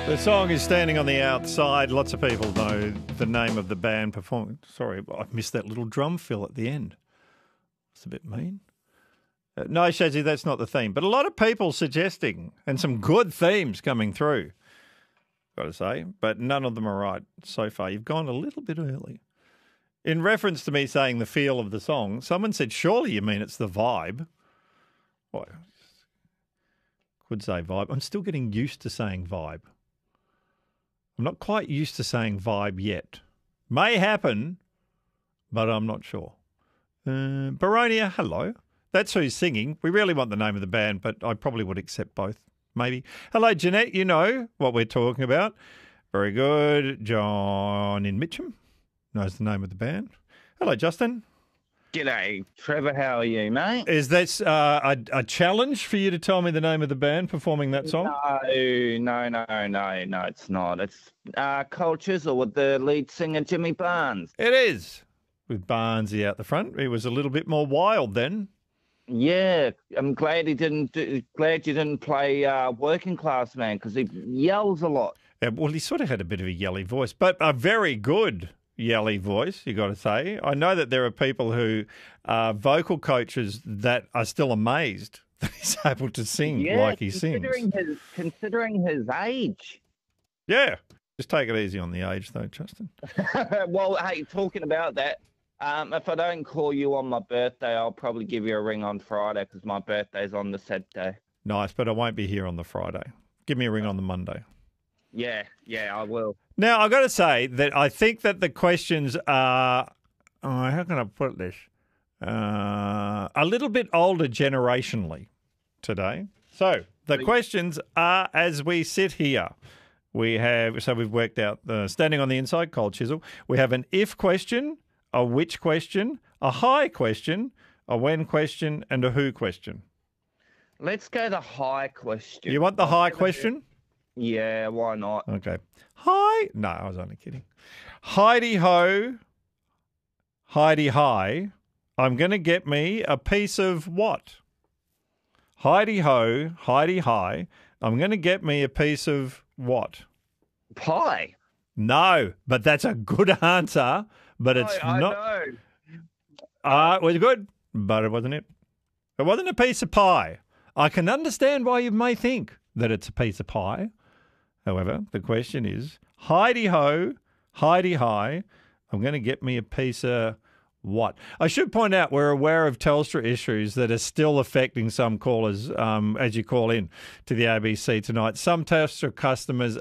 The song is Standing on the Outside. Lots of people know the name of the band performing. Sorry, I missed that little drum fill at the end. It's a bit mean. No, Shazzy, that's not the theme. But a lot of people suggesting, and some good themes coming through, got to say, but none of them are right so far. You've gone a little bit early. In reference to me saying the feel of the song, someone said, surely you mean it's the vibe. Well, could say vibe. I'm still getting used to saying vibe. I'm not quite used to saying vibe yet. May happen, but I'm not sure. Baronia, hello. That's who's singing. We really want the name of the band, but I probably would accept both, maybe. Hello, Jeanette. You know what we're talking about. Very good. John in Mitcham knows the name of the band. Hello, Justin. G'day, Trevor. How are you, mate? Is that a challenge for you to tell me the name of the band performing that song? No, it's not. It's Cold Chisel with the lead singer, Jimmy Barnes. It is, with Barnesy out the front. He was a little bit more wild then. Yeah, I'm glad you didn't play Working Class Man, because he yells a lot. Yeah, well, he sort of had a bit of a yelly voice, but a very good yelly voice, you got to say. I know that there are people who are vocal coaches that are still amazed that he's able to sing like he sings. Considering his age. Yeah, just take it easy on the age though, Justin. Well, hey, talking about that, if I don't call you on my birthday, I'll probably give you a ring on Friday, because my birthday's on the said day. Nice, but I won't be here on the Friday. Give me a ring on the Monday. Yeah, I will. Now, I've got to say that I think that the questions are, how can I put this? A little bit older generationally today. So the questions are as we sit here. We've worked out the Standing on the Inside, Cold Chisel. We have an if question, a which question, a hi question, a when question, and a who question. Let's go the hi question. You want the hi question? Yeah, why not? Okay. Hi. No, I was only kidding. Heidi ho, Heidi hi. I'm going to get me a piece of what? Heidi ho, Heidi hi. I'm going to get me a piece of what? Pie. No, but that's a good answer. But it's not. I know. It was good, but it wasn't it. It wasn't a piece of pie. I can understand why you may think that it's a piece of pie. However, the question is, Heidi ho, Heidi hi, I'm going to get me a piece of what? I should point out we're aware of Telstra issues that are still affecting some callers as you call in to the ABC tonight. Some Telstra customers